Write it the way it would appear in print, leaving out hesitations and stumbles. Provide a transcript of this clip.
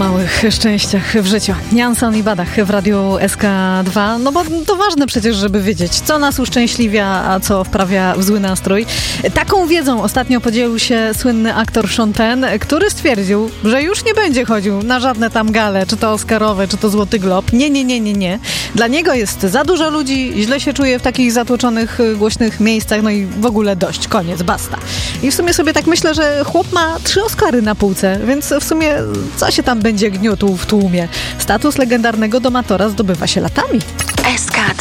małych szczęściach w życiu. Janson i Badach w Radiu SK2. No bo to ważne przecież, żeby wiedzieć, co nas uszczęśliwia, a co wprawia w zły nastrój. Taką wiedzą ostatnio podzielił się słynny aktor Sean Penn, który stwierdził, że już nie będzie chodził na żadne tam gale, czy to Oscarowe, czy to Złoty Glob. Nie. Dla niego jest za dużo ludzi, źle się czuje w takich zatłoczonych, głośnych miejscach, no i w ogóle dość, koniec, basta. I w sumie sobie tak myślę, że chłop ma 3 Oscary na półce, więc w sumie co się tam będzie gniótł w tłumie? Status legendarnego domatora zdobywa się latami. SK2